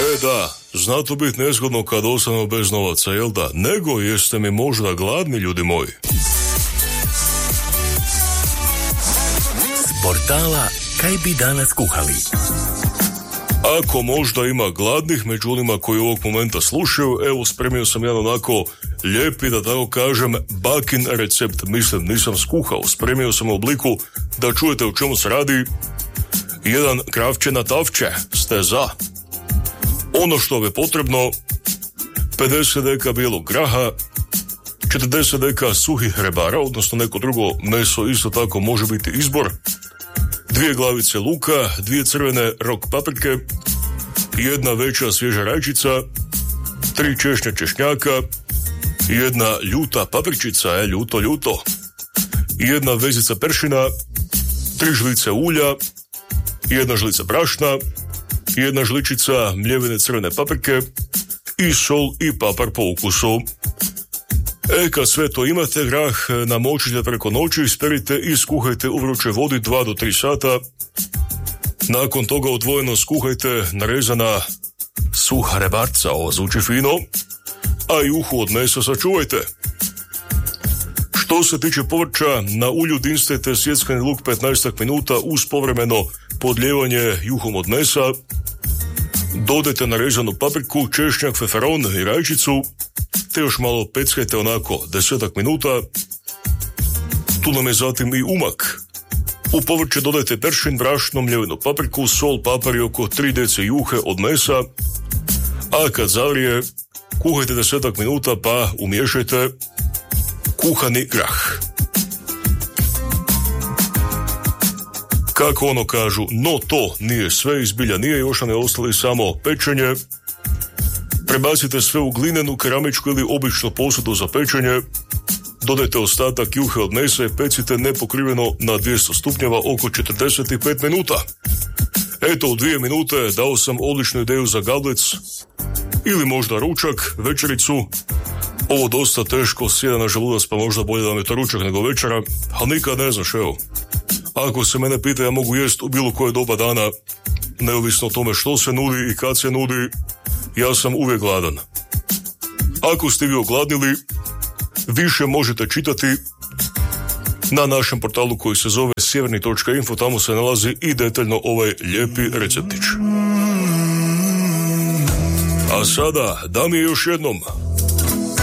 Da, zna to biti nezgodno kad ostanemo bez novaca, jel da? Nego jeste mi možda gladni, ljudi moji. S portala Kaj bi danas kuhali? Ako možda ima gladnih među onima koji ovog momenta slušaju, evo spremio sam jedan onako lijepi, da tako kažem, bakin recept. Mislim, nisam skuhao, spremio sam u obliku da čujete o čemu se radi. Jedan kravče na tavče, ste za. Ono što je potrebno: 50 deka bijelog graha, 40 deka suhih rebara, odnosno neko drugo meso isto tako može biti izbor, 2 glavice luka, 2 crvene rok paprike, 1 veća svježa rajčica, 3 češnja češnjaka, 1 ljuta papričica, ljuto, 1 vezica peršina, 3 žlice ulja, 1 žlica brašna, 1 žličica mljevene crvene paprike i sol i papar po ukusu. Kad sve to imate, grah namočite preko noći, isperite i skuhajte u vrućoj vodi 2 do 3 sata. Nakon toga odvojeno skuhajte narezana suha rebarca, ovo zvuči fino, a juhu od mesa sačuvajte. Što se tiče povrća, na ulju dinstajte sjeckani luk 15 minuta uz povremeno podlijevanje juhom od mesa. Dodajte narezanu papriku, češnjak, feferon i rajčicu, te još malo peckajte onako 10 minuta. Tu nam je zatim i umak. U povrće dodajte peršin, brašno, mljevenu papriku, sol, papar i oko 3 deci juhe od mesa, a kad zavrije, kuhajte 10 minuta pa umiješajte kuhani grah. Kako ono kažu, no to nije sve, izbilja nije, još nam je ostali samo pečenje. Prebacite sve u glinenu, keramičku ili običnu posudu za pečenje. Dodajte ostatak juhe od mesa i pecite nepokriveno na 200 stupnjeva oko 45 minuta. Eto, u 2 minute dao sam odličnu ideju za gablec ili možda ručak, večericu. Ovo dosta teško sjeda na želudac, pa možda bolje da vam je to ručak nego večera, ali nikad ne znaš, evo. Ako se mene pita, ja mogu jest u bilo koje doba dana, neovisno o tome što se nudi i kad se nudi, ja sam uvijek gladan. Ako ste vi ogladnili, više možete čitati na našem portalu koji se zove sjeverni.info, tamo se nalazi i detaljno ovaj lijepi receptić. A sada, da mi još jednom